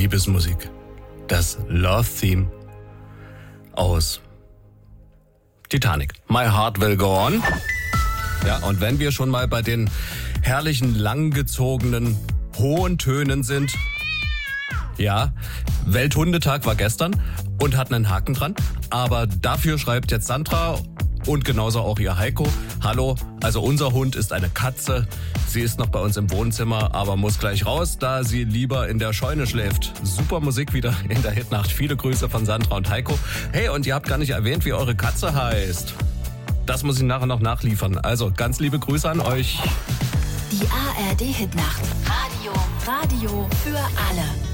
Liebesmusik. Das Love Theme aus Titanic. My Heart Will Go On. Ja, und wenn wir schon mal bei den herrlichen, langgezogenen, hohen Tönen sind. Ja, Welthundetag war gestern und hat einen Haken dran. Aber dafür schreibt jetzt Sandra und genauso auch ihr Heiko. Hallo, also unser Hund ist eine Katze. Sie ist noch bei uns im Wohnzimmer, aber muss gleich raus, da sie lieber in der Scheune schläft. Super Musik wieder in der Hitnacht. Viele Grüße von Sandra und Heiko. Hey, und ihr habt gar nicht erwähnt, wie eure Katze heißt. Das muss ich nachher noch nachliefern. Also ganz liebe Grüße an euch. Die ARD Hitnacht. Radio für alle.